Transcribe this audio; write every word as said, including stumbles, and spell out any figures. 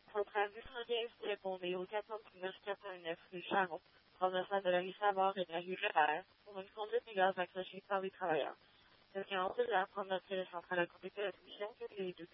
Centrale du trente-et-un, vous répondez au quatre cent neuf quatre cent neuf rue Charon, provençal de la rue Savard et de la rue Lebert, pour une conduite des gaz accrochée par les travailleurs. Quelqu'un en peut prendre notre télécentrale à côté de la solution que les deux